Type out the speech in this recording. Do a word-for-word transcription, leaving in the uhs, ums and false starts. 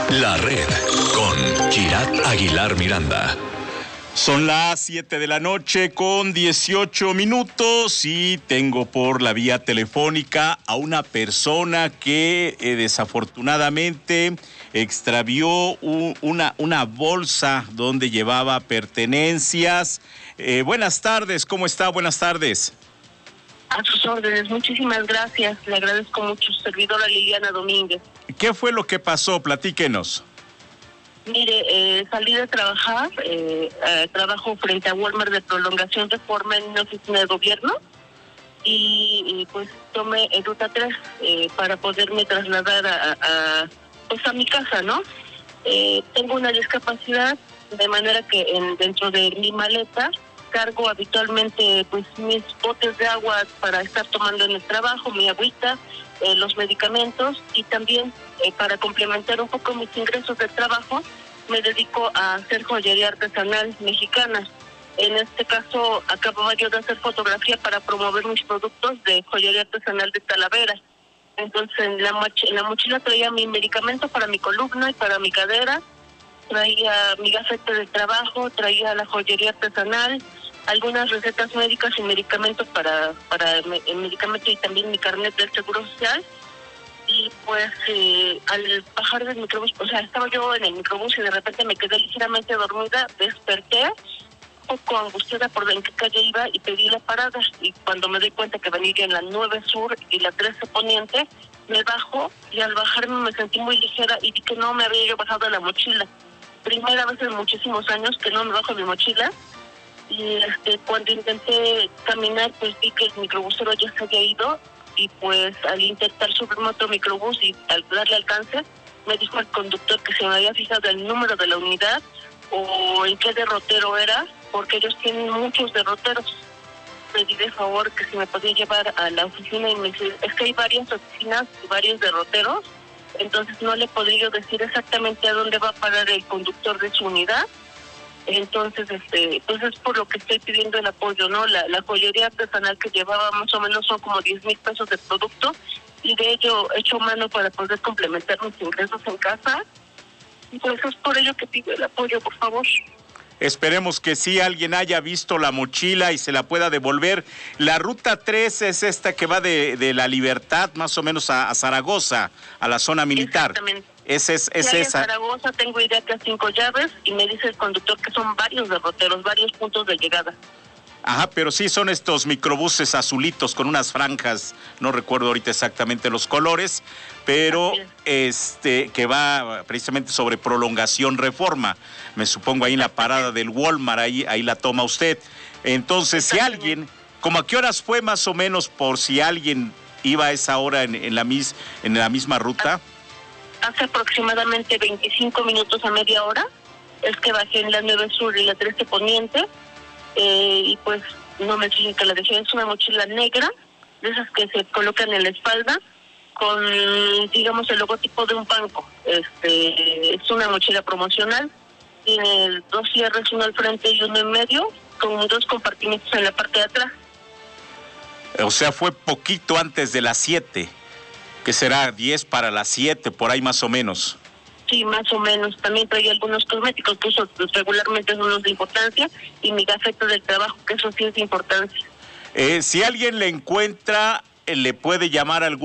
La Red con Kirat Aguilar Miranda. Son las siete de la noche con dieciocho minutos y tengo por la vía telefónica a una persona que eh, desafortunadamente extravió un, una, una bolsa donde llevaba pertenencias. Eh, buenas tardes, ¿cómo está? Buenas tardes. A sus órdenes, muchísimas gracias. Le agradezco mucho, su servidora Liliana Domínguez. ¿Qué fue lo que pasó? Platíquenos. Mire, eh, salí de trabajar, eh, eh, trabajo frente a Walmart de Prolongación Reforma en una oficina de gobierno y, y pues tomé el ruta tres eh, para poderme trasladar a, a, pues a mi casa, ¿no? Eh, tengo una discapacidad, de manera que en, dentro de mi maleta cargo habitualmente pues mis botes de agua para estar tomando en el trabajo, mi agüita, eh, los medicamentos y también eh, para complementar un poco mis ingresos de trabajo me dedico a hacer joyería artesanal mexicana. En este caso acababa yo de hacer fotografía para promover mis productos de joyería artesanal de Talavera. Entonces en la, moch- en la mochila traía mi medicamento para mi columna y para mi cadera, traía mi gafete de trabajo, traía la joyería artesanal, algunas recetas médicas y medicamentos para para el medicamento y también mi carnet del Seguro Social. Y pues eh, al bajar del microbús, o sea, estaba yo en el microbús y de repente me quedé ligeramente dormida, desperté, un poco angustiada por en qué calle iba y pedí la parada. Y cuando me di cuenta que venía en la nueve Sur y la trece Poniente, me bajo y al bajarme me sentí muy ligera y vi que no me había yo bajado de la mochila. Primera vez en muchísimos años que no me bajo mi mochila. Y este cuando intenté caminar, pues vi que el microbusero ya se había ido y pues al intentar subirme a otro microbús y al darle alcance, me dijo el conductor que se me había fijado el número de la unidad o en qué derrotero era, porque ellos tienen muchos derroteros. Pedí de favor que si me podía llevar a la oficina y me dice, es que hay varias oficinas y varios derroteros, entonces no le podría yo decir exactamente a dónde va a parar el conductor de su unidad. Entonces, este, pues es por lo que estoy pidiendo el apoyo, ¿no? La, la joyería artesanal que llevaba más o menos son como diez mil pesos de producto y de ello he hecho mano para poder complementar mis ingresos en casa. Y pues es por ello que pido el apoyo, por favor. Esperemos que sí alguien haya visto la mochila y se la pueda devolver. La ruta tres es esta que va de, de La Libertad más o menos a, a Zaragoza, a la zona militar. Exactamente. Ese es, es ya esa. En Zaragoza tengo idea que a cinco llaves y me dice el conductor que son varios derroteros, varios puntos de llegada. Ajá, pero sí son estos microbuses azulitos con unas franjas, no recuerdo ahorita exactamente los colores, pero este que va precisamente sobre Prolongación Reforma. Me supongo ahí en la parada del Walmart, ahí, ahí la toma usted. Entonces, si alguien, ¿como a qué horas fue más o menos por si alguien iba a esa hora en, en, la, mis, en la misma ruta? Hace aproximadamente veinticinco minutos a media hora, es que bajé en la nueve Sur y la trece Poniente, eh, y pues no me dicen que la dejé, es una mochila negra, de esas que se colocan en la espalda, con, digamos, el logotipo de un banco. Este, es una mochila promocional, tiene dos cierres, uno al frente y uno en medio, con dos compartimentos en la parte de atrás. O sea, fue poquito antes de las siete. Que será diez para las siete, por ahí más o menos. Sí, más o menos. También traía algunos cosméticos que eso regularmente son los de importancia y mi gafete del trabajo, que eso sí es de importancia. Eh, si alguien le encuentra, le puede llamar a algún